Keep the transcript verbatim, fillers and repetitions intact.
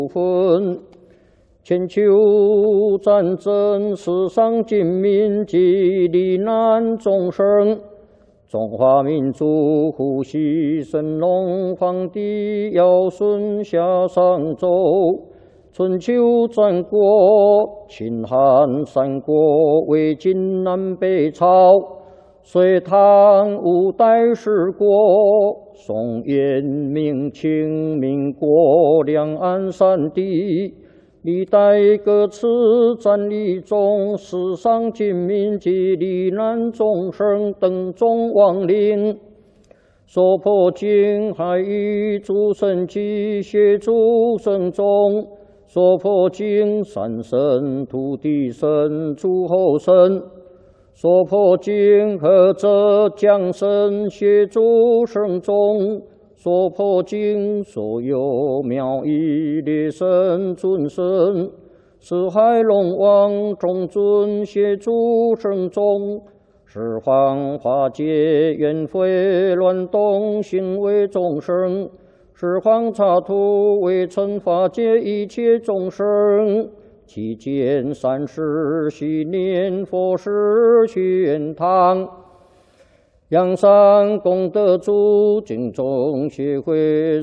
分。千秋战争，世上尽民及罹难众生。中华民族呼吸神龙皇帝尧舜夏商周。春秋战国，秦汉三国，魏晋南北朝。隋唐五代十国，宋元明清民国，两岸三地，历代各次战役中，世上尽民及罹难众生等众亡灵，所破经海域诸神及协诸神众，所破经山神、土地神、诸候神。所破经何者降神协诸圣众，所破经所有妙义列神尊神，四海龙王众尊协诸圣众，十方化解冤悔乱动行为众生，十方刹土为尘化解一切众生。期间三世昔念佛时玄堂，阳山功德主，敬众协会